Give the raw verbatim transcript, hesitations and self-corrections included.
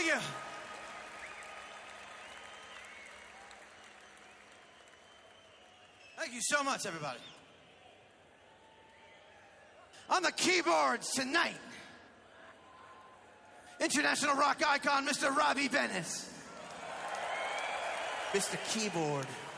Thank you. Thank you so much, everybody. On the keyboards tonight, international rock icon, Mister Robbie Bennett. Mister Keyboard.